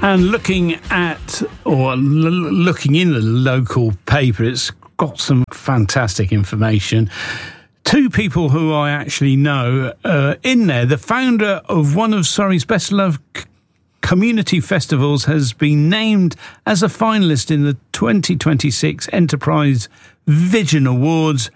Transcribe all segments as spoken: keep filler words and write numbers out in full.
And looking at, or l- looking in the local paper, it's got some fantastic information. Two people who I actually know uh, in there. The founder of one of Surrey's best loved c- community festivals has been named as a finalist in the twenty twenty-six Enterprise Vision Awards.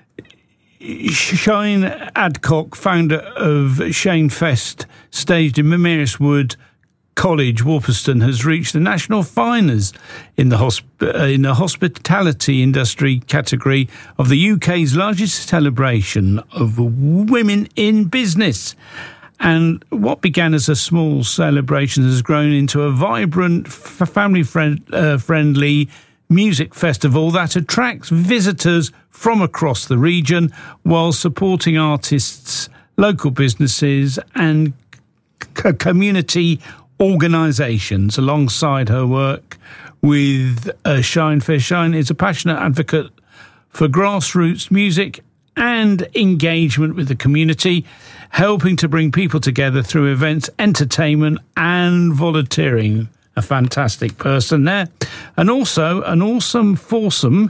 Shane Adcock, founder of Shane Fest, staged in Mimierswood College, Warpiston, has reached the national finals in the hosp- uh, in the hospitality industry category of the U K's largest celebration of women in business. And what began as a small celebration has grown into a vibrant, f- family friend, uh, friendly music festival that attracts visitors from across the region while supporting artists, local businesses and c- community organisations. Alongside her work with uh, Shine Fair Shine is a passionate advocate for grassroots music and engagement with the community, helping to bring people together through events, entertainment and volunteering. A fantastic person there. And also an awesome foursome,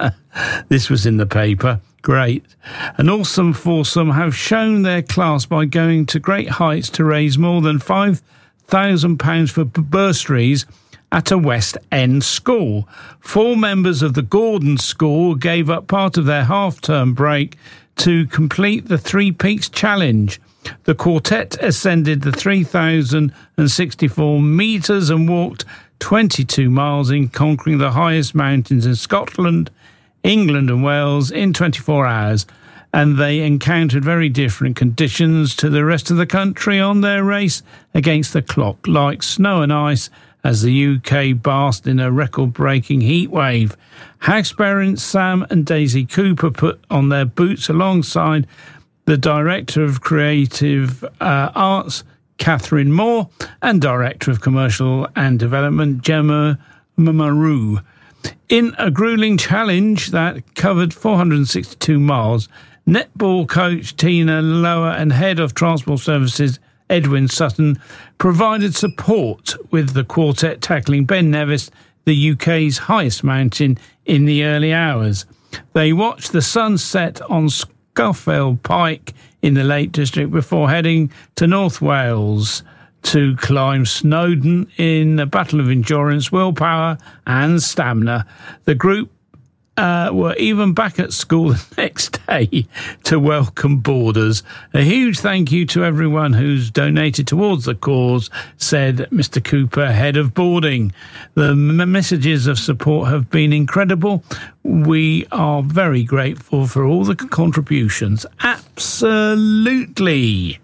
this was in the paper, great. An awesome foursome have shown their class by going to great heights to raise more than five thousand pounds for bursaries at a West End school. Four members of the Gordon School gave up part of their half-term break to complete the Three Peaks Challenge. The quartet ascended the three thousand sixty-four metres and walked twenty-two miles in conquering the highest mountains in Scotland, England and Wales in twenty-four hours. And they encountered very different conditions to the rest of the country on their race against the clock, like snow and ice, as the U K basked in a record-breaking heat wave. House parents Sam and Daisy Cooper put on their boots alongside the Director of Creative uh, Arts, Catherine Moore, and Director of Commercial and Development, Gemma Maru. In a gruelling challenge that covered four hundred sixty-two miles, netball coach Tina Lower and Head of Transport Services Edwin Sutton provided support with the quartet tackling Ben Nevis, the U K's highest mountain, in the early hours. They watched the sun set on Scafell Pike in the Lake District before heading to North Wales to climb Snowdon in a battle of endurance, willpower and stamina. The group Uh, were even back at school the next day to welcome boarders. A huge thank you to everyone who's donated towards the cause, said Mister Cooper, head of boarding. The m- messages of support have been incredible. We are very grateful for all the contributions. Absolutely.